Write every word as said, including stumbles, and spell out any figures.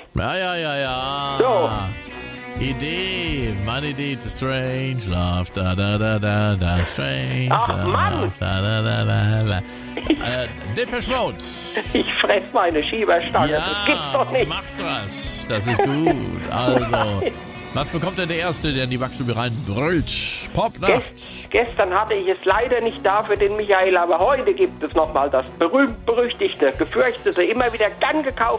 Ja, ja, ja, ja. So. Idee, meine Idee to Strange Love, da da da da da, Strange Ach, Love, Mann. da da da da da. Äh, Depeche Mode. Ich fress meine Schieberstange, das gibt's Ja, doch nicht. macht was, das ist gut. Also, was bekommt denn der Erste, der in die Backstube reinbrüllt? Popnacht. Gest, gestern hatte ich es leider nicht da für den Michael, aber heute gibt es nochmal das berühmt-berüchtigte, gefürchtete, immer wieder gern gekaufte